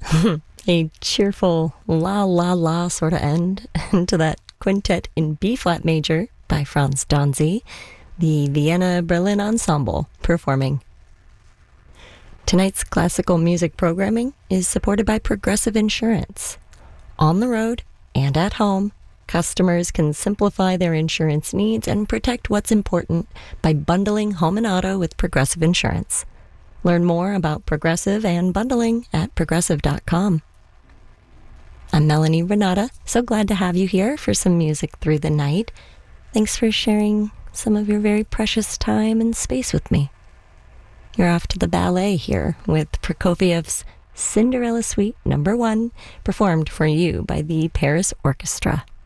A cheerful la la la sort of end to that quintet in B flat major by Franz Danzi, the Vienna Berlin Ensemble performing. Tonight's classical music programming is supported by Progressive Insurance. On the road and at home, customers can simplify their insurance needs and protect what's important by bundling home and auto with Progressive Insurance. Learn more about Progressive and bundling at progressive.com. I'm Melanie Renata, so glad to have you here for some music through the night. Thanks for sharing some of your very precious time and space with me. You're off to the ballet here with Prokofiev's Cinderella Suite No. 1, performed for you by the Paris Orchestra.